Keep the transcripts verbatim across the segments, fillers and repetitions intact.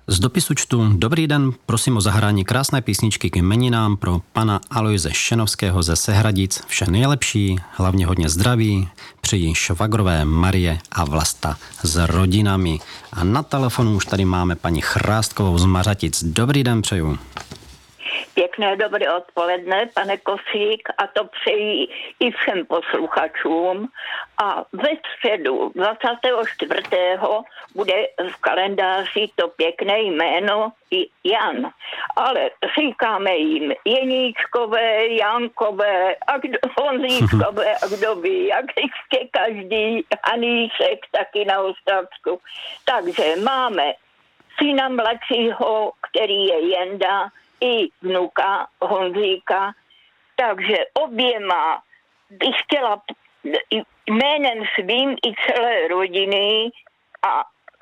Z dopisu čtu: Dobrý den, prosím o zahrání krásné písničky k jmeninám pro pana Alojze Šenovského ze Sehradic. Vše nejlepší, hlavně hodně zdraví, přeji švagrové Marie a Vlasta s rodinami. A na telefonu už tady máme paní Chrástkovou z Mařatic. Dobrý den přeju. Pěkné dobré odpoledne, pane Kosík, a to přeji i všem posluchačům. A ve středu dvacátého čtvrtého bude v kalendáři to pěkné jméno Jan. Ale říkáme jim Jeníčkové, Jankové, a kdo, Honzíčkové, a kdo ví, jak ještě každý, Haníček taky na Ostravsku. Takže máme syna mladšího, který je Jenda, i vnuka Honzíka, takže oběma bych chtěla jménem svým i celé rodiny a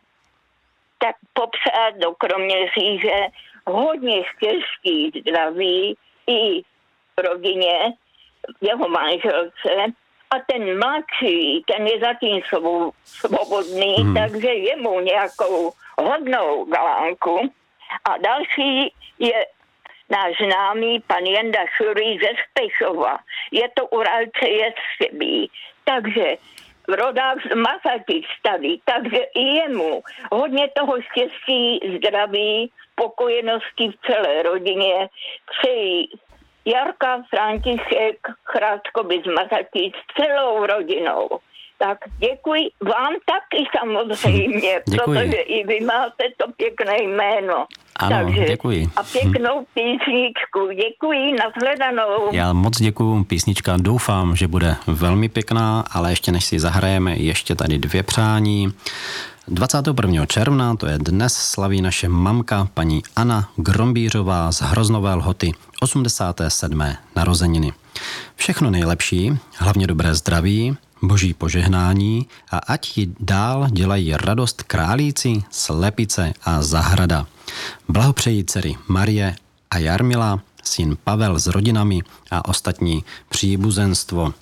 tak popřát do Kroměříže hodně štěstí, zdraví i rodině, jeho manželce, a ten mladší, ten je zatím svobodný, hmm. takže jemu nějakou hodnou galánku. A další je náš známý pan Jenda Šurý ze Spešova. Je to Uralce Jestřebí. Takže rodák z Mařatic tady, takže i jemu hodně toho štěstí, zdraví, spokojenosti v celé rodině. Přeji Jarka, František, Chrástkovi z Mařatic, celou rodinou. Tak děkuji vám taky samozřejmě, protože i vy máte to pěkné jméno. Ano, takže, děkuji. A pěknou písničku. Děkuji, nashledanou. Já moc děkuju. Písnička doufám, že bude velmi pěkná, ale ještě než si zahrajeme, ještě tady dvě přání. dvacátého prvního června, to je dnes, slaví naše mamka paní Anna Grombířová z Hroznové Lhoty, osmdesáté sedmé narozeniny. Všechno nejlepší, hlavně dobré zdraví, boží požehnání a ať ji dál dělají radost králíci, slepice a zahrada. Blahopřeji dcery Marie a Jarmila, syn Pavel s rodinami a ostatní příbuzenstvo.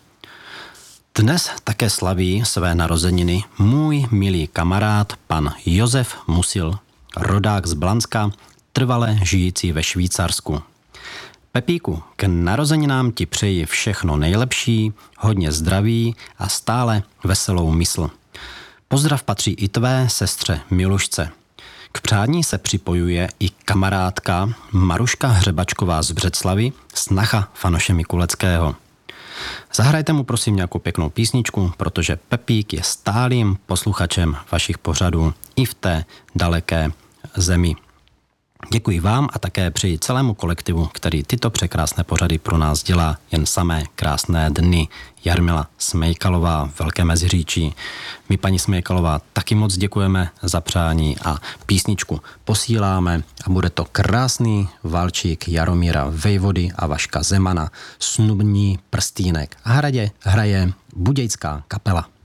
Dnes také slaví své narozeniny můj milý kamarád pan Josef Musil, rodák z Blanska, trvale žijící ve Švýcarsku. Pepíku, k narozeninám ti přeji všechno nejlepší, hodně zdraví a stále veselou mysl. Pozdrav patří i tvé sestře Milušce. K přání se připojuje i kamarádka Maruška Hřebačková z Břeclavy, snacha Fanoše Mikuleckého. Zahrajte mu prosím nějakou pěknou písničku, protože Pepík je stálým posluchačem vašich pořadů i v té daleké zemi. Děkuji vám a také přeji celému kolektivu, který tyto překrásné pořady pro nás dělá jen samé krásné dny. Jarmila Smejkalová, Velké Meziříčí. My, paní Smejkalová, taky moc děkujeme za přání a písničku posíláme a bude to krásný valčík Jaromíra Vejvody a Vaška Zemana, Snubní prstýnek. A hradě hraje budějská kapela.